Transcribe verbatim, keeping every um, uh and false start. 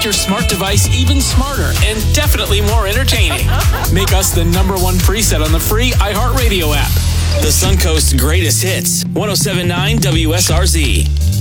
make your smart device even smarter and definitely more entertaining. Make us the number one preset on the free iHeartRadio app. The Suncoast's greatest hits. one oh seven point nine W S R Z.